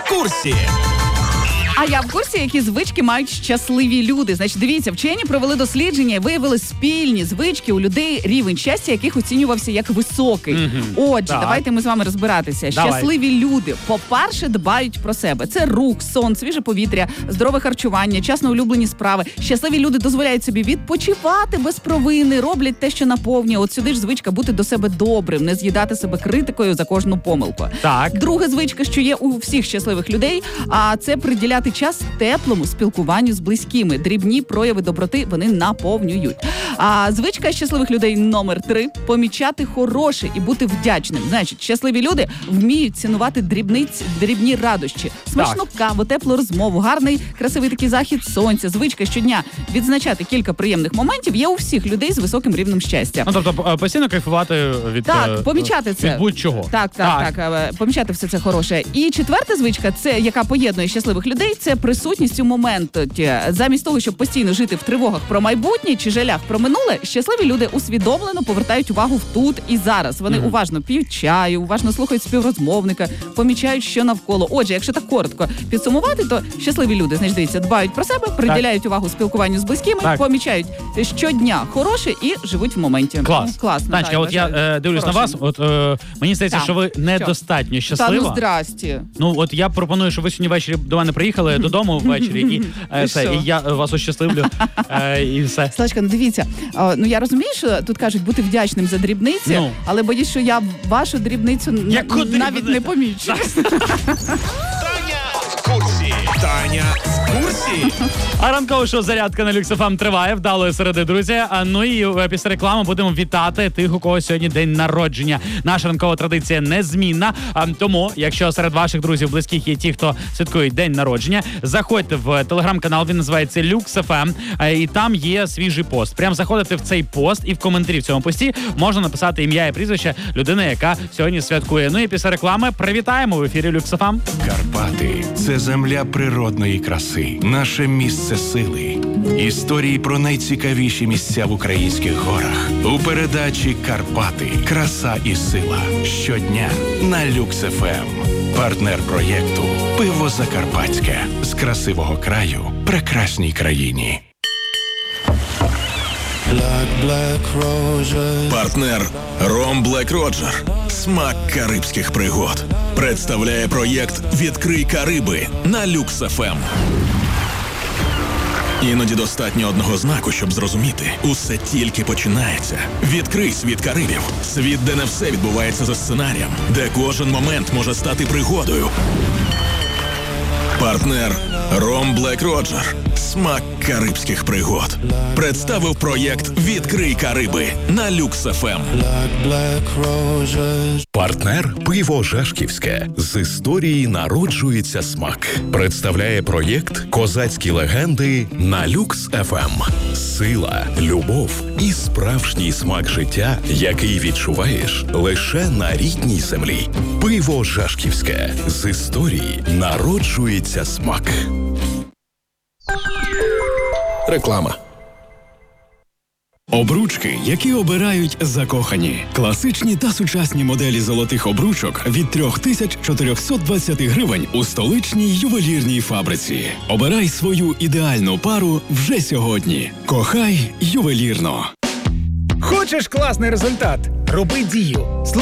в курсі. А я в курсі, які звички мають щасливі люди. Значить, дивіться, вчені провели дослідження і виявили спільні звички у людей, рівень щастя яких оцінювався як високий. Отже, давайте ми з вами розбиратися. Щасливі люди, по-перше, дбають про себе. Це рух, сон, свіже повітря, здорове харчування, часно улюблені справи. Щасливі люди дозволяють собі відпочивати без провини, роблять те, що наповнює. От сюди ж звичка бути до себе добрим, не з'їдати себе критикою за кожну помилку. Так. Друга звичка, що є у всіх щасливих людей, а це приділяти час теплому спілкуванню з близькими. Дрібні прояви доброти вони наповнюють. А звичка щасливих людей номер 3 – помічати хороше і бути вдячним. Значить, щасливі люди вміють цінувати дрібні радощі. Смачну каву, теплу розмову, гарний, красивий такий захід сонця. Звичка щодня відзначати кілька приємних моментів є у всіх людей з високим рівнем щастя. Ну, тобто, постійно кайфувати від... Так, помічати це. Від будь-чого. Так. Помічати все це хороше. І четверта звичка, це яка поєднує щасливих людей, це присутність у моменті. Замість того, щоб постійно жити в тривогах про майбутнє чи жалях про минуле, щасливі люди усвідомлено повертають увагу в тут і зараз. Вони уважно п'ють чаю, уважно слухають співрозмовника, помічають, що навколо. Отже, якщо так коротко підсумувати, то щасливі люди, значить, дивіться, дбають про себе, приділяють увагу спілкуванню з близькими, помічають щодня хороше і живуть в моменті. Клас. Класно. Танечка, от я дивлюсь на вас, мені здається, що ви недостатньо щаслива. Та ну здрасті. Ну, от я пропоную, щоб ви сьогодні ввечері до мене приїхали додому ввечері, і я вас ощасливлю, і все. Славочка, ну дивіться, я розумію, що тут кажуть бути вдячним за дрібниці, але боюсь, що я вашу дрібницю навіть не помічу. Таня в курсі. А ранкове шоу «Зарядка» на Люкс ФМ триває. Вдалої середи, друзі. Ну і після реклами будемо вітати тих, у кого сьогодні день народження. Наша ранкова традиція незмінна. Тому, якщо серед ваших друзів близьких є ті, хто святкує день народження, заходьте в телеграм-канал, він називається Люкс ФМ, і там є свіжий пост. Прям заходите в цей пост, і в коментарі в цьому пості можна написати ім'я і прізвище людини, яка сьогодні святкує. Ну і після реклами привітаємо в ефірі Люкс ФМ. Карпати – це земля природної краси, наше місце сили. Історії про найцікавіші місця в українських горах. У передачі «Карпати. Краса і сила». Щодня на Люкс ФМ. Партнер проєкту «Пиво Закарпатське». З красивого краю прекрасній країні. Партнер Ром Блек Роджер. Смак карибських пригод. Представляє проєкт «Відкрий Кариби» на Люкс ФМ. Іноді достатньо одного знаку, щоб зрозуміти. Усе тільки починається. Відкрий світ Карибів. Світ, де не все відбувається за сценарієм. Де кожен момент може стати пригодою. Партнер Ром Блек Роджер. Смак карибських пригод. Представив проєкт «Відкрий Кариби» на Люкс ФМ. Партнер «Пиво Жашківське». З історії народжується смак. Представляє проєкт «Козацькі легенди» на Люкс ФМ. Сила, любов і справжній смак життя, який відчуваєш лише на рідній землі. Пиво Жашківське. З історії народжується смак. Реклама. Обручки, які обирають закохані. Класичні та сучасні моделі золотих обручок від 3420 гривень у столичній ювелірній фабриці. Обирай свою ідеальну пару вже сьогодні. Кохай ювелірно. Хочеш класний результат? Роби дію.